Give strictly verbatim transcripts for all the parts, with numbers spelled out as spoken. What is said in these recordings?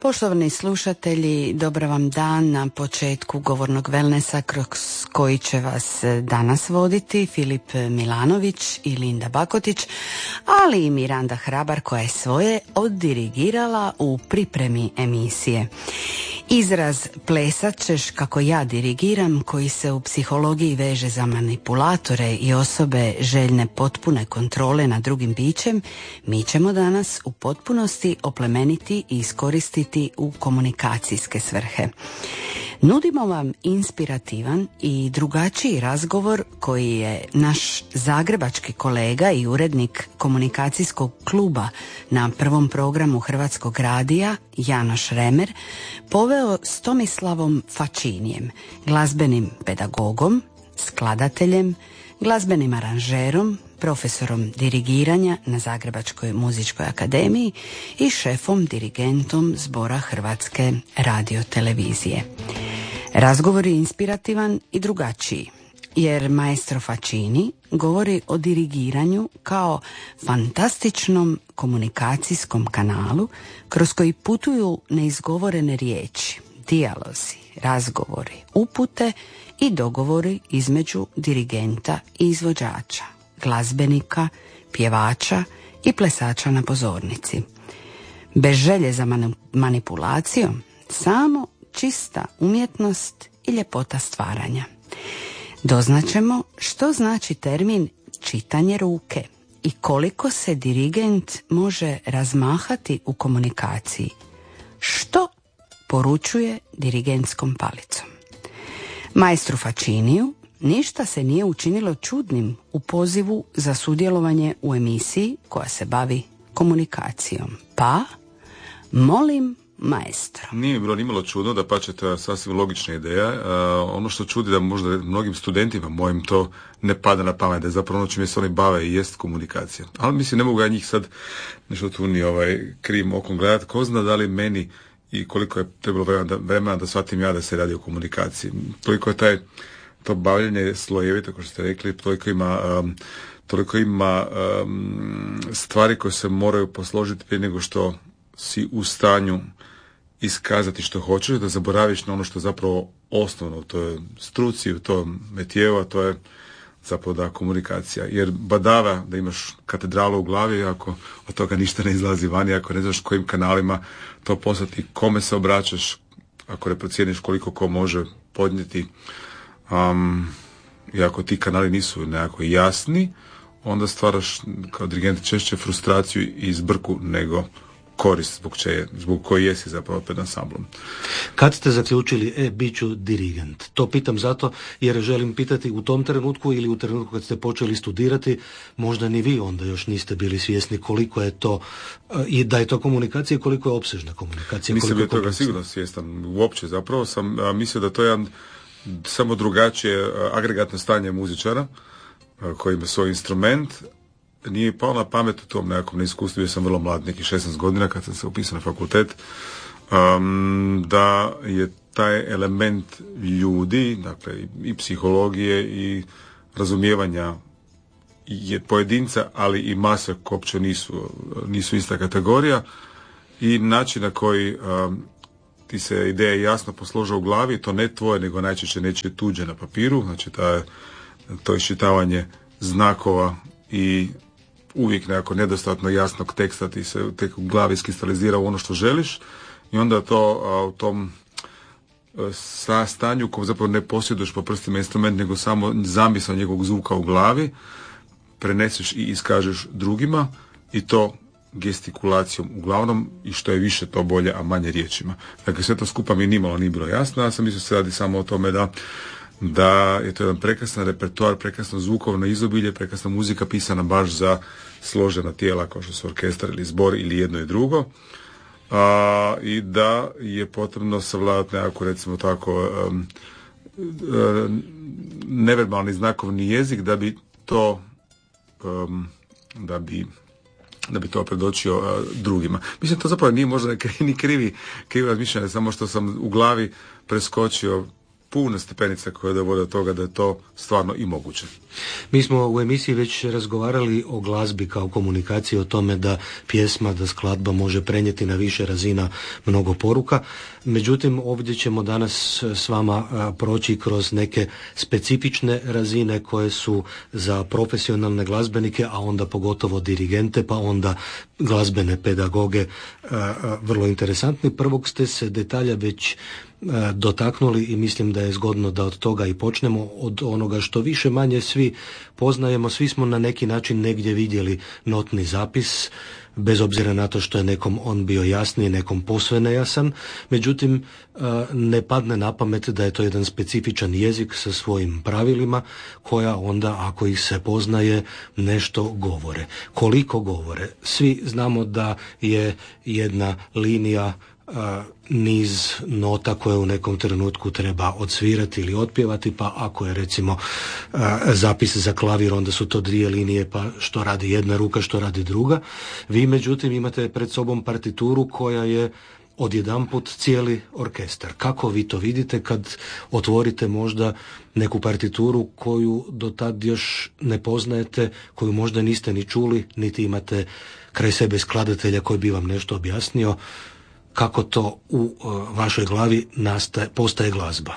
Poštovani slušatelji, dobar vam dan na početku govornog wellnessa kroz koji će vas danas voditi Filip Milanović i Linda Bakotić, ali i Miranda Hrabar koja je svoje oddirigirala u pripremi emisije. Izraz plesat ćeš kako ja dirigiram, koji se u psihologiji veže za manipulatore i osobe željne potpune kontrole nad drugim bićem, mi ćemo danas u potpunosti oplemeniti i iskoristiti u komunikacijske svrhe. Nudimo vam inspirativan i drugačiji razgovor koji je naš zagrebački kolega i urednik komunikacijskog kluba na prvom programu Hrvatskog radija, Janoš Remer, poveo s Tomislavom Fačinijem, glazbenim pedagogom, skladateljem, glazbenim aranžerom, profesorom dirigiranja na Zagrebačkoj muzičkoj akademiji i šefom dirigentom Zbora Hrvatske radiotelevizije. Razgovor je inspirativan i drugačiji, jer maestro Fačini govori o dirigiranju kao fantastičnom komunikacijskom kanalu kroz koji putuju neizgovorene riječi, dijalozi, razgovori, upute i dogovori između dirigenta i izvođača, glazbenika, pjevača i plesača na pozornici. Bez želje za manipulacijom, samo čista umjetnost i ljepota stvaranja. Doznaćemo što znači termin čitanje ruke i koliko se dirigent može razmahati u komunikaciji. Što poručuje dirigentskom palicom? Maestru Fačiniju ništa se nije učinilo čudnim u pozivu za sudjelovanje u emisiji koja se bavi komunikacijom. Pa, molim maestro. Nije bilo nimalo čudno, da pače, to je sasvim logična ideja. Uh, ono što čudi da možda mnogim studentima mojim to ne pada na pamet, da je zapravo ono čime se oni bave i jest komunikacija. Ali mislim, ne mogu ja njih sad nešto tu ni ovaj, krivim okom gledati. Ko zna da li meni i koliko je trebalo vremena da, vremena da shvatim ja da se radi o komunikaciji. Toliko je taj, to bavljenje slojevito, kao što ste rekli, toliko ima, um, toliko ima um, stvari koje se moraju posložiti prije nego što si u stanju iskazati što hoćeš, da zaboraviš na ono što je zapravo osnovno, to je struci, to je metijeva, to je zapravo da komunikacija. Jer badava da imaš katedralu u glavi, ako od toga ništa ne izlazi vani, ako ne znaš kojim kanalima to poslati, kome se obraćaš, ako ne procijeniš koliko ko može podnijeti, um, i ako ti kanali nisu nekako jasni, onda stvaraš kao dirigent češće frustraciju i zbrku nego korist zbog, če, zbog koji jesi zapravo pred ansamblom. Kad ste zaključili, e, bit ću dirigent? To pitam zato jer želim pitati u tom trenutku ili u trenutku kad ste počeli studirati, možda ni vi onda još niste bili svjesni koliko je to, i da je to komunikacija, koliko je opsežna komunikacija. Nisam bio toga sigurno svjestan uopće, zapravo sam a, mislio da to je jedan samo drugačije agregatno stanje muzičara a, koji ima svoj instrument. Nije pao na pamet u tom nekakvom neiskustvu, bio sam vrlo mlad, nekih šesnaest godina kad sam se upisao na fakultet, um, da je taj element ljudi, dakle i psihologije i razumijevanja je pojedinca, ali i masa koje uopće nisu, nisu ista kategorija, i način na koji um, ti se ideje jasno poslože u glavi, to ne tvoje, nego najčešće nečije tuđe na papiru, znači ta, to iščitavanje znakova i uvijek nekako nedostatno jasnog teksta ti se tek u glavi iskristalizira u ono što želiš, i onda to a, u tom sa stanju ko zapravo ne posjeduješ po prstima instrument, nego samo zamisao njegovog zvuka u glavi preneseš i iskažeš drugima, i to gestikulacijom uglavnom, i što je više to bolje, a manje riječima. Dakle, sve to skupa mi nimalo nije bilo jasno, ja sam mislio se radi samo o tome da da je to jedan prekrasan repertoar, prekrasno zvukovno izobilje, prekrasna muzika pisana baš za složena tijela kao što su orkestar ili zbor ili jedno i drugo, a, i da je potrebno savladati nekako, recimo tako, um, um, neverbalni znakovni jezik da bi to um, da bi da bi to predočio uh, drugima. Mislim, to zapravo nije možda ni krivi, krivi razmišljanje, samo što sam u glavi preskočio puno stepenica koje dovode do toga da je to stvarno i moguće. Mi smo u emisiji već razgovarali o glazbi kao komunikaciji, o tome da pjesma, da skladba može prenijeti na više razina mnogo poruka. Međutim, ovdje ćemo danas s vama proći kroz neke specifične razine koje su za profesionalne glazbenike, a onda pogotovo dirigente, pa onda glazbene pedagoge vrlo interesantni. Prvog ste se detalja već dotaknuli i mislim da je zgodno da od toga i počnemo, od onoga što više manje svi poznajemo. Svi smo na neki način negdje vidjeli notni zapis, bez obzira na to što je nekom on bio jasniji, nekom posve nejasan. Međutim, ne padne na pamet da je to jedan specifičan jezik sa svojim pravilima koja onda, ako ih se poznaje, nešto govore. Koliko govore? Svi znamo da je jedna linija niz nota koje u nekom trenutku treba odsvirati ili otpjevati, pa ako je recimo zapis za klavir, onda su to dvije linije, pa što radi jedna ruka, što radi druga. Vi međutim imate pred sobom partituru koja je odjedanput cijeli orkestar. Kako vi to vidite kad otvorite možda neku partituru koju do tad još ne poznajete, koju možda niste ni čuli, niti imate kraj sebe skladatelja koji bi vam nešto objasnio? Kako to u uh, vašoj glavi nastaje, postaje glazba?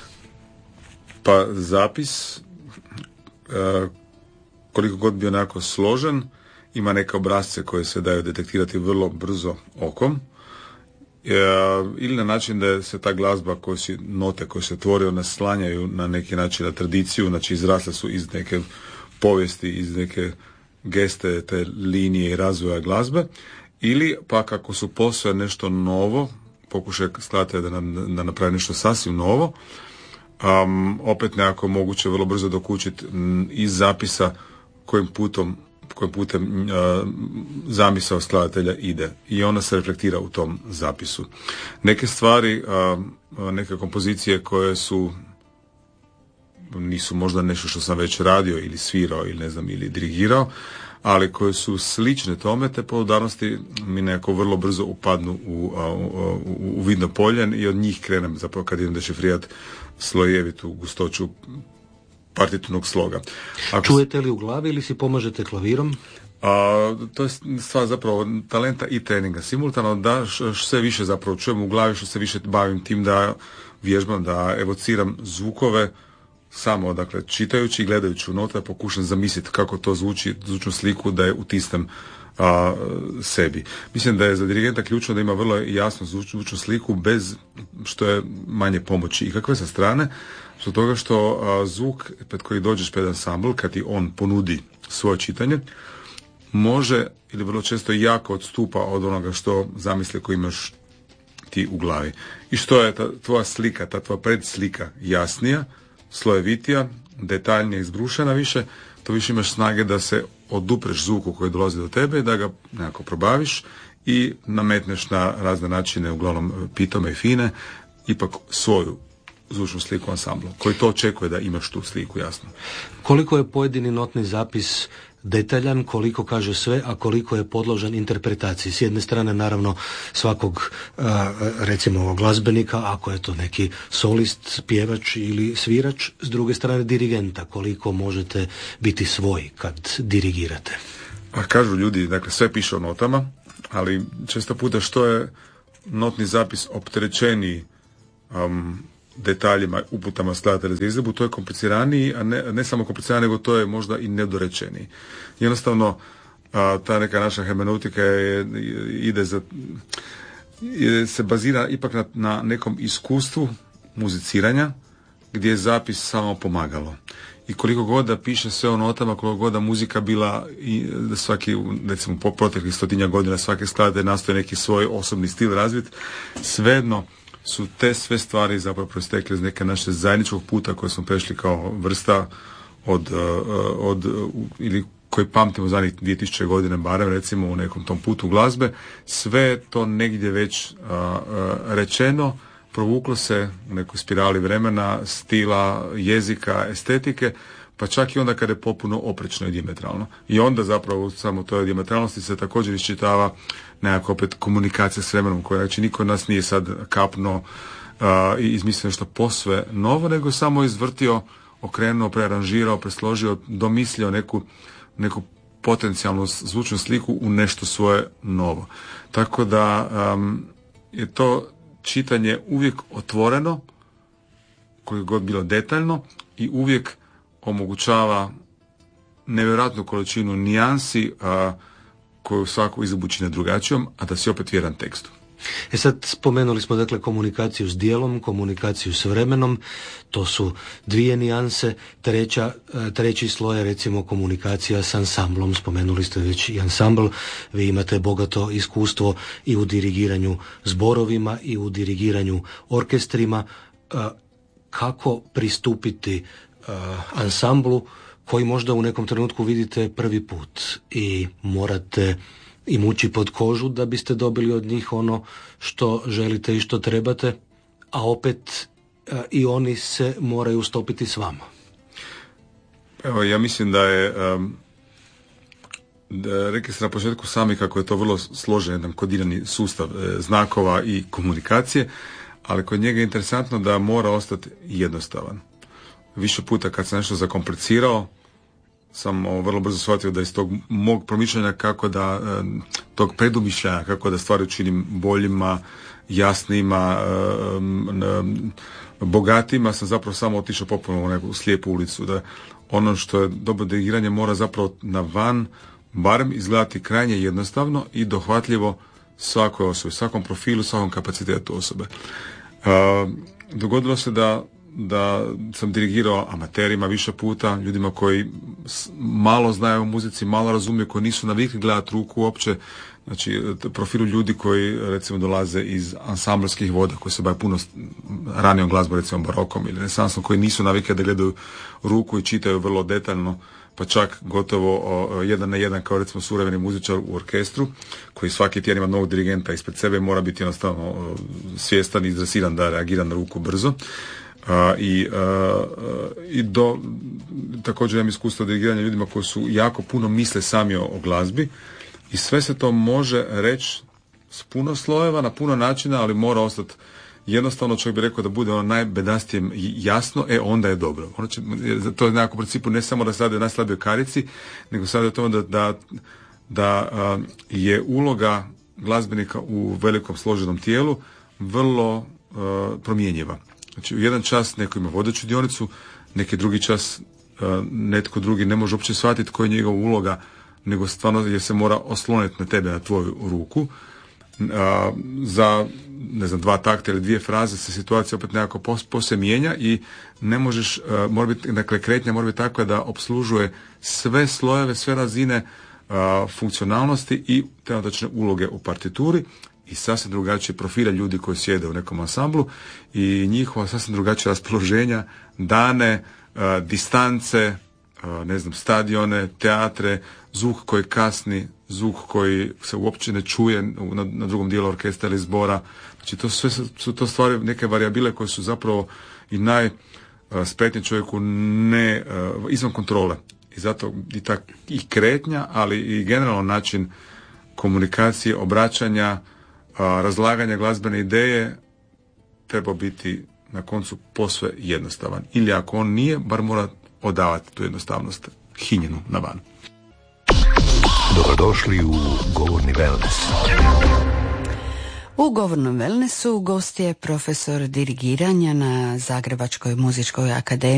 Pa zapis, uh, koliko god bi onako složen, ima neke obrazce koje se daju detektirati vrlo brzo okom, uh, ili na način da se ta glazba, koje si, note koje se tvorio, naslanjaju na neki način na tradiciju, znači izrasle su iz neke povijesti, iz neke geste te linije i razvoja glazbe. Ili pa kako su posve nešto novo, pokušaj skladatelja da, da napravi nešto sasvim novo, um, opet nekako moguće vrlo brzo dokučiti iz zapisa kojim putom, kojim putem uh, zamisao skladatelja ide i ona se reflektira u tom zapisu. Neke stvari, uh, neke kompozicije koje su nisu možda nešto što sam već radio ili svirao ili ne znam ili dirigirao, ali koje su slične tome, te podudarnosti mi nekako vrlo brzo upadnu u, u, u vidno polje i od njih krenem zapravo kad idem dešifrirati slojevitu gustoću partiturnog sloga. Ako Čujete li u glavi ili si pomažete klavirom? A, to je stvar zapravo talenta i treninga. Simultano da sve više zapravo čujem u glavi, što se više bavim tim da vježbam, da evociram zvukove, samo, dakle, čitajući i gledajući u note, pokušam zamisliti kako to zvuči, zvučnu sliku da je utisnem a, sebi. Mislim da je za dirigenta ključno da ima vrlo jasnu zvučnu sliku bez što je manje pomoći ikakve sa strane, zbog toga što a, zvuk pred koji dođeš pred ansambl, kad ti on ponudi svoje čitanje, može ili vrlo često jako odstupa od onoga što zamisli koji imaš ti u glavi. I što je ta tvoja slika, ta tvoja predslika jasnija, slojevitija, detaljnije izbrušena više, to više imaš snage da se odupreš zvuku koji dolazi do tebe i da ga nekako probaviš i nametneš na razne načine, uglavnom pitome i fine, ipak svoju zvučnu sliku ansamblu, koji to očekuje da imaš tu sliku, jasno. Koliko je pojedini notni zapis detaljan, koliko kaže sve, a koliko je podložan interpretaciji? S jedne strane, naravno, svakog, recimo, glazbenika, ako je to neki solist, pjevač ili svirač, s druge strane dirigenta, koliko možete biti svoj kad dirigirate? A kažu ljudi, dakle, sve piše o notama, ali često puta što je notni zapis opterećeniji um, detaljima, uputama skladatelja za izvedbu, to je kompliciraniji, a ne, ne samo kompliciraniji, nego to je možda i nedorečeniji. Jednostavno, a, ta neka naša hermeneutika je, ide za, ide, se bazira ipak na, na nekom iskustvu muziciranja, gdje je zapis samo pomagalo. I koliko god da piše sve o notama, koliko god da muzika bila i svaki, recimo po proteklih stotinja godina, svake skladatelj nastoje neki svoj osobni stil razvit, svejedno su te sve stvari zapravo proistekle iz neke naše zajedničkog puta koje smo prešli kao vrsta od, od ili koji pamtimo zadnjih dvije tisuće godine barem, recimo u nekom tom putu glazbe, sve to negdje već a, a, rečeno, provuklo se u nekoj spirali vremena, stila, jezika, estetike, pa čak i onda kada je potpuno oprečno i dijametralno. I onda zapravo samo toj dijametralnosti se također iščitava nekako opet komunikacija s vremenom, koja znači niko od nas nije sad kapno uh, i izmislio nešto posve novo, nego samo izvrtio, okrenuo, prearanžirao, presložio, domislio neku, neku potencijalnu zvučnu sliku u nešto svoje novo. Tako da um, je to čitanje uvijek otvoreno, koje god bilo detaljno, i uvijek omogućava nevjerojatnu količinu nijansi a, koju svaku izvedbu čine drugačijom, a da si opet vjeran tekstu. E sad, spomenuli smo dakle komunikaciju s dijelom, komunikaciju s vremenom, to su dvije nijanse, treća, treći sloj je recimo komunikacija s ansamblom, spomenuli ste već i ansambl, vi imate bogato iskustvo i u dirigiranju zborovima i u dirigiranju orkestrima. Kako pristupiti ansamblu koji možda u nekom trenutku vidite prvi put i morate im ući pod kožu da biste dobili od njih ono što želite i što trebate, a opet a, i oni se moraju stopiti s vama? Evo, ja mislim da je um, da rekli ste na početku sami kako je to vrlo složen jedan kodirani sustav e, znakova i komunikacije, ali kod njega je interesantno da mora ostati jednostavan. Više puta kad sam nešto zakomplicirao, sam o, vrlo brzo shvatio da iz tog mog promišljanja kako da, e, tog predumišljaja, kako da stvari učinim boljima, jasnima, e, e, bogatima, sam zapravo samo otišao popuno u neku slijepu ulicu. Da ono što je dobro dirigiranje mora zapravo na van, barem izgledati krajnje jednostavno i dohvatljivo svakoj osobi, svakom profilu, svakom kapacitetu osobe. E, dogodilo se da da sam dirigirao amaterima više puta, ljudima koji malo znaju o muzici, malo razumiju, koji nisu navikli gledati ruku uopće, znači profilu ljudi koji recimo dolaze iz ansamblskih voda, koji se bave puno ranijom glazbom, recimo barokom ili renesansom, koji nisu navikli da gledaju ruku i čitaju vrlo detaljno, pa čak gotovo o, jedan na jedan kao recimo suvremeni muzičar u orkestru, koji svaki tjedan ima novog dirigenta ispred sebe, mora biti jednostavno o, svjestan i izdresiran da reagira na ruku brzo. Uh, i, uh, i do, također imam iskustvo dirigiranja ljudima koji su jako puno misle sami o, o glazbi i sve se to može reći s puno slojeva, na puno načina, ali mora ostati jednostavno, čovjek bi rekao da bude ono najbedastije jasno, e onda je dobro. Ono će, to je nekako u principu ne samo da se radi o najslabijoj karici, nego sad je to da, da, da uh, je uloga glazbenika u velikom složenom tijelu vrlo uh, promjenjiva. Znači u jedan čas neko ima vodeću dionicu, neki drugi čas uh, netko drugi ne može uopće shvatiti koja je njegova uloga, nego stvarno jer se mora osloniti na tebe, na tvoju ruku. Uh, za ne znam, dva takta ili dvije fraze se situacija opet nekako pos, poslije mijenja i ne možeš, uh, mora biti, dakle kretnja mora biti takva da opslužuje sve slojeve, sve razine uh, funkcionalnosti i trenutačne uloge u partituri i sasvim drugačije profile ljudi koji sjede u nekom ansamblu i njihova sasvim drugačija raspoloženja, dane, uh, distance, uh, ne znam, stadione, teatre, zvuk koji kasni, zvuk koji se uopće ne čuje na, na drugom dijelu orkestra ili zbora. Znači to sve su to stvari, neke varijabile koje su zapravo i najspretniji čovjeku ne, uh, izvan kontrole. I zato i ta i kretnja, ali i generalno način komunikacije, obraćanja, uh, razlaganja glazbene ideje treba biti na koncu posve jednostavan. Ili ako on nije, bar mora odavati tu jednostavnost hinjenu na van. Dobrodošli u Govorni wellness. U Govornom wellnessu gost je profesor dirigiranja na Zagrebačkoj muzičkoj akademiji